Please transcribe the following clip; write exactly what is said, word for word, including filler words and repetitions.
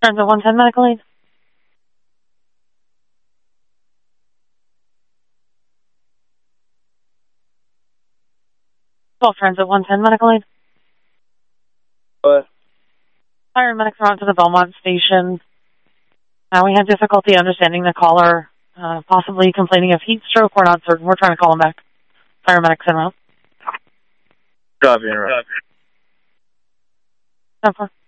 Transit one ten medical aid. twelve Transit one ten medical aid. What? Paramedics are on to the Belmont station. Uh, we had difficulty understanding the caller, uh, possibly complaining of heat stroke. We're not certain. We're trying to call him back. Paramedics en route. Copy, en route. ten four.